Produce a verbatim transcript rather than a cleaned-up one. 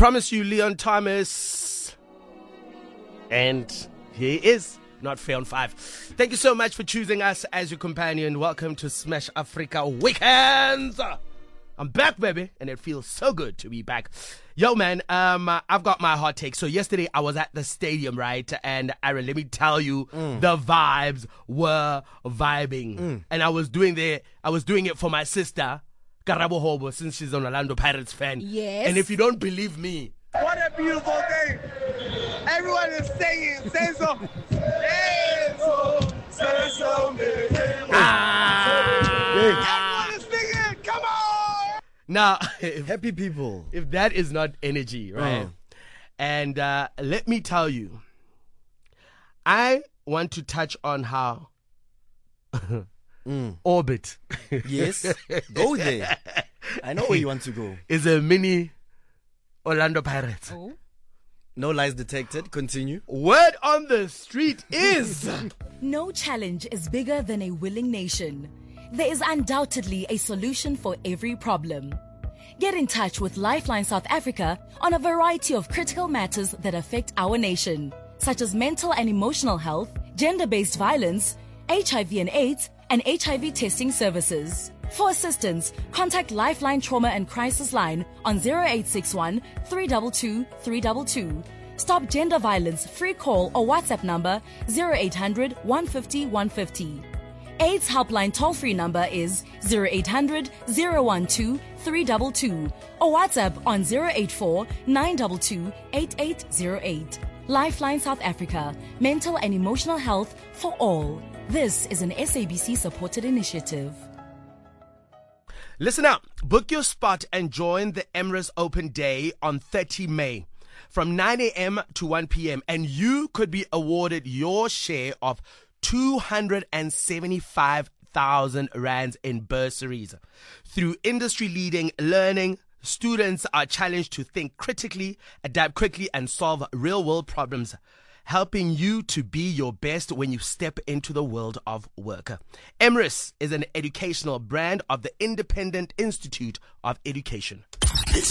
promised you Leon Thomas. And here he is. Not fair on five. Thank you so much for choosing us as your companion. Welcome to Smash Africa Weekends. I'm back, baby, and it feels so good to be back. Yo, man, um, I've got my hot take. So yesterday I was at the stadium, right? And Aaron, let me tell you, mm. the vibes were vibing, mm. and I was doing the, I was doing it for my sister, Karabo Hobo, since she's an Orlando Pirates fan. Yes. And if you don't believe me, what a beautiful thing! Everyone is singing, say so, say so, say so, ah. Everyone is singing, come on! Now, if, happy people. If that is not energy, right? Oh. And uh, let me tell you, I want to touch on how mm. Orbit. Yes, go there. I know where you want to go. Is a mini Orlando Pirates. Oh. No lies detected. Continue. Word on the street is... No challenge is bigger than a willing nation. There is undoubtedly a solution for every problem. Get in touch with Lifeline South Africa on a variety of critical matters that affect our nation, such as mental and emotional health, gender-based violence, H I V and AIDS, and H I V testing services. For assistance, contact Lifeline Trauma and Crisis Line on zero eight six one, three two two, three two two. Stop Gender Violence free call or WhatsApp number zero eight hundred, one fifty, one fifty. AIDS Helpline toll-free number is zero eight hundred, zero one two, three two two or WhatsApp on zero eight four, nine two two, eight eight zero eight. Lifeline South Africa, mental and emotional health for all. This is an S A B C-supported initiative. Listen up. Book your spot and join the Emirates Open Day on thirtieth of May from nine a.m. to one p.m. and you could be awarded your share of two hundred seventy-five thousand rands in bursaries. Through industry-leading learning, students are challenged to think critically, adapt quickly, and solve real-world problems, helping you to be your best when you step into the world of work. Emirates is an educational brand of the Independent Institute of Education.